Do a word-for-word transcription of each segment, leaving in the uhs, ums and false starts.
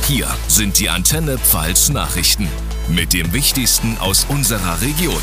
Hier sind die Antenne Pfalz Nachrichten mit dem Wichtigsten aus unserer Region.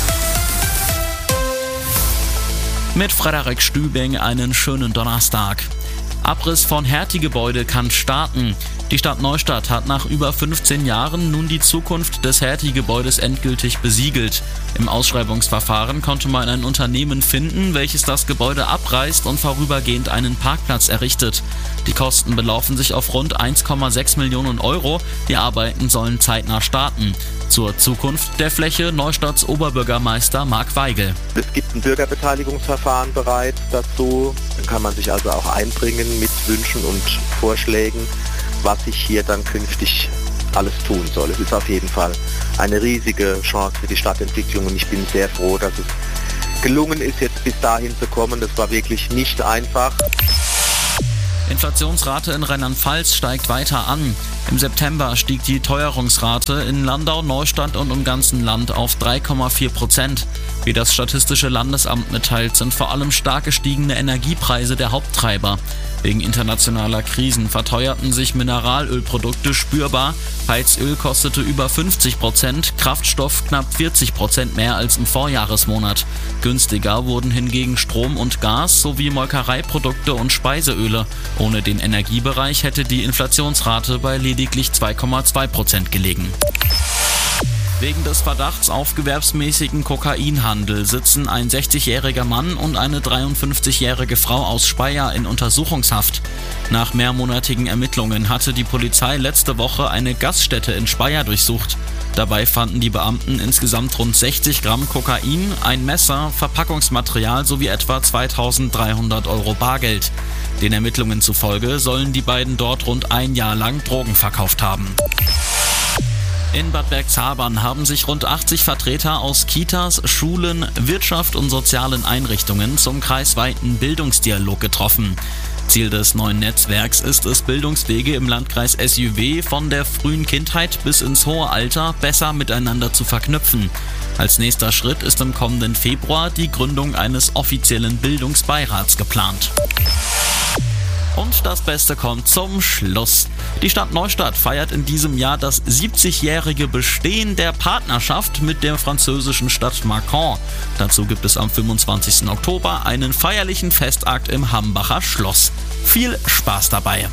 Mit Frederik Stübing einen schönen Donnerstag. Abriss von Hertie-Gebäude kann starten. Die Stadt Neustadt hat nach über fünfzehn Jahren nun die Zukunft des Hertie-Gebäudes endgültig besiegelt. Im Ausschreibungsverfahren konnte man ein Unternehmen finden, welches das Gebäude abreißt und vorübergehend einen Parkplatz errichtet. Die Kosten belaufen sich auf rund eins Komma sechs Millionen Euro. Die Arbeiten sollen zeitnah starten. Zur Zukunft der Fläche Neustadts Oberbürgermeister Marc Weigel. Es gibt ein Bürgerbeteiligungsverfahren bereits dazu. Dann kann man sich also auch einbringen mit Wünschen und Vorschlägen, was sich hier dann künftig alles tun soll. Es ist auf jeden Fall eine riesige Chance für die Stadtentwicklung und ich bin sehr froh, dass es gelungen ist, jetzt bis dahin zu kommen. Das war wirklich nicht einfach. Inflationsrate in Rheinland-Pfalz steigt weiter an. Im September stieg die Teuerungsrate in Landau, Neustadt und im ganzen Land auf drei Komma vier Prozent. Wie das Statistische Landesamt mitteilt, sind vor allem stark gestiegene Energiepreise der Haupttreiber. Wegen internationaler Krisen verteuerten sich Mineralölprodukte spürbar. Heizöl kostete über fünfzig Prozent, Kraftstoff knapp vierzig Prozent mehr als im Vorjahresmonat. Günstiger wurden hingegen Strom und Gas sowie Molkereiprodukte und Speiseöle. Ohne den Energiebereich hätte die Inflationsrate bei lediglich zwei Komma zwei Prozent gelegen. Wegen des Verdachts auf gewerbsmäßigen Kokainhandel sitzen ein sechzigjähriger Mann und eine dreiundfünfzigjährige Frau aus Speyer in Untersuchungshaft. Nach mehrmonatigen Ermittlungen hatte die Polizei letzte Woche eine Gaststätte in Speyer durchsucht. Dabei fanden die Beamten insgesamt rund sechzig Gramm Kokain, ein Messer, Verpackungsmaterial sowie etwa zweitausenddreihundert Euro Bargeld. Den Ermittlungen zufolge sollen die beiden dort rund ein Jahr lang Drogen verkauft haben. In Bad Bergzabern haben sich rund achtzig Vertreter aus Kitas, Schulen, Wirtschaft und sozialen Einrichtungen zum kreisweiten Bildungsdialog getroffen. Ziel des neuen Netzwerks ist es, Bildungswege im Landkreis S J W von der frühen Kindheit bis ins hohe Alter besser miteinander zu verknüpfen. Als nächster Schritt ist im kommenden Februar die Gründung eines offiziellen Bildungsbeirats geplant. Und das Beste kommt zum Schluss. Die Stadt Neustadt feiert in diesem Jahr das siebzigjährige Bestehen der Partnerschaft mit der französischen Stadt Mâcon. Dazu gibt es am fünfundzwanzigsten Oktober einen feierlichen Festakt im Hambacher Schloss. Viel Spaß dabei!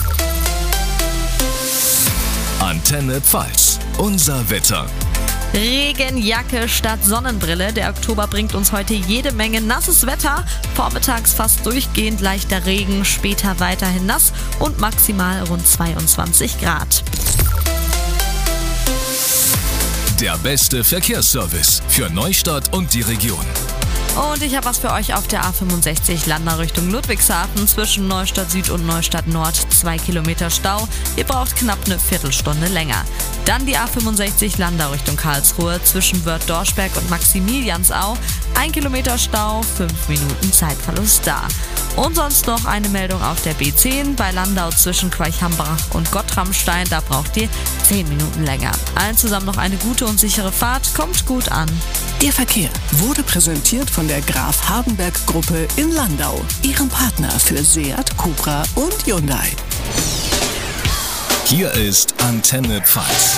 Antenne Pfalz, unser Wetter. Regenjacke statt Sonnenbrille. Der Oktober bringt uns heute jede Menge nasses Wetter. Vormittags fast durchgehend leichter Regen, später weiterhin nass und maximal rund zweiundzwanzig Grad. Der beste Verkehrsservice für Neustadt und die Region. Und ich habe was für euch auf der A fünfundsechzig Landau Richtung Ludwigshafen zwischen Neustadt Süd und Neustadt Nord. Zwei Kilometer Stau. Ihr braucht knapp eine Viertelstunde länger. Dann die A fünfundsechzig Landau Richtung Karlsruhe zwischen Wörth-Dorschberg und Maximiliansau. Ein Kilometer Stau, fünf Minuten Zeitverlust da. Und sonst noch eine Meldung auf der B zehn bei Landau zwischen Queichhambach und Gottramstein. Da braucht ihr zehn Minuten länger. Allen zusammen noch eine gute und sichere Fahrt. Kommt gut an. Der Verkehr wurde präsentiert von der Graf Hardenberg Gruppe in Landau, ihrem Partner für Seat, Cupra und Hyundai. Hier ist Antenne Pfalz.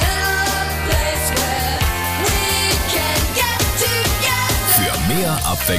Für mehr Abwechslung